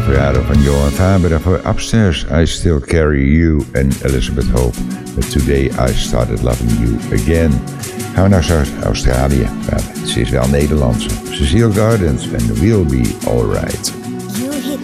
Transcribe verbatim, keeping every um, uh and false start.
verraden van Johan Faber. Daarvoor Upstairs, I Still Carry You en Elizabeth Hope. But Today I Started Loving You Again. Gaan we naar Australië. Ja, ze is wel Nederlandse. Cecile Gardens en We'll Be Alright.